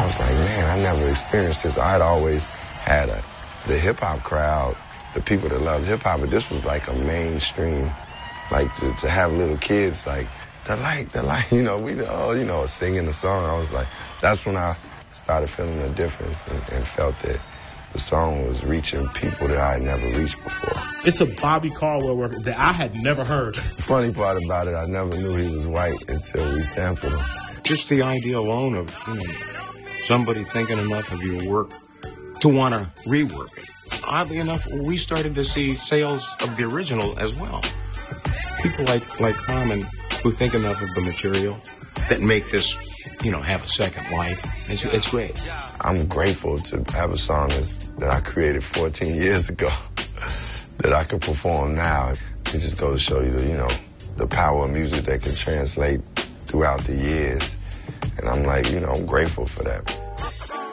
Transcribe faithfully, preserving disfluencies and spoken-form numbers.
was like, man, I never experienced this. I'd always had a, the hip-hop crowd, the people that loved hip-hop, but this was like a mainstream, like to, to have little kids like, the light, the light, you know, we all, you know, singing the song. I was like, that's when I started feeling the difference and, and felt that the song was reaching people that I had never reached before. It's a Bobby Caldwell record that I had never heard. The funny part about it, I never knew he was white until we sampled him. Just the idea alone of, you know, somebody thinking enough of your work to want to rework it. Oddly enough, we started to see sales of the original as well. People like, like Carmen who think enough of the material that make this, you know, have a second life. It's, it's great. I'm grateful to have a song that's, that I created fourteen years ago that I can perform now. It just goes to show you, the, you know, the power of music that can translate throughout the years. And I'm like, you know, I'm grateful for that.